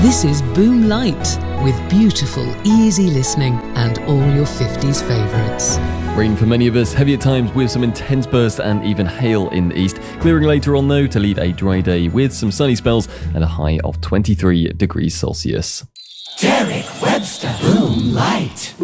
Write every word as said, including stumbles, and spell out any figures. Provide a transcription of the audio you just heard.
This is Boom Light, with beautiful, easy listening and all your fifties favourites. Rain for many of us, heavy at times with some intense bursts and even hail in the east. Clearing later on though to leave a dry day with some sunny spells and a high of twenty-three degrees Celsius. Derek Webster, Boom Light.